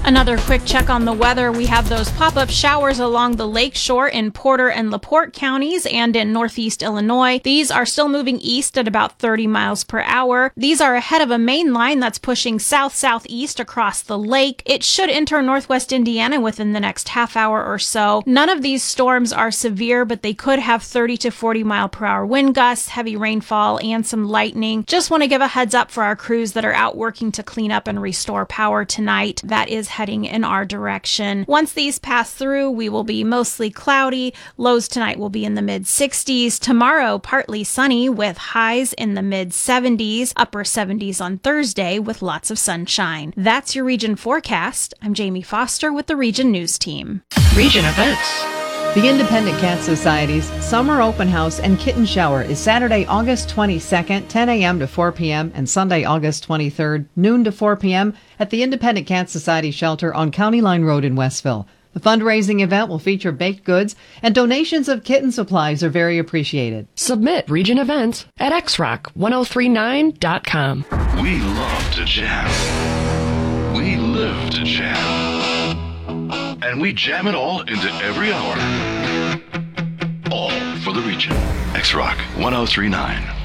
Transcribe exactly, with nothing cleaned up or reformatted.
Another quick check on the weather. We have those pop-up showers along the lake shore in Porter and LaPorte counties and in northeast Illinois. These are still moving east at about thirty miles per hour. These are ahead of a main line that's pushing south-southeast across the lake. It should enter northwest Indiana within the next half hour or so. None of these storms are severe, but they could have thirty to forty mile per hour wind gusts, heavy rainfall, and some lightning. Just want to give a heads up for our crews that are out working to clean up and restore power tonight. That is heading in our direction. Once these pass through, we will be mostly cloudy. Lows tonight will be in the mid sixties. Tomorrow, partly sunny with highs in the mid seventies, upper seventies on Thursday with lots of sunshine. That's your region forecast. I'm Jamie Foster with the Region News Team. Region events. The Independent Cat Society's Summer Open House and Kitten Shower is Saturday, August twenty-second, ten a.m. to four p.m. and Sunday, August twenty-third, noon to four p.m. at the Independent Cat Society Shelter on County Line Road in Westville. The fundraising event will feature baked goods, and donations of kitten supplies are very appreciated. Submit region events at x rock ten thirty-nine dot com. We love to jam. We live to jam. And we jam it all into every hour. All for the region. X Rock ten thirty-nine.